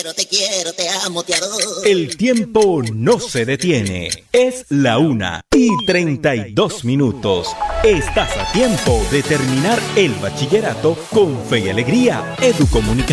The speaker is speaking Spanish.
quiero, te amo, te adoro. El tiempo no se detiene. Es la 1:32. Estás a tiempo de terminar el bachillerato con fe y alegría. Educomunicación.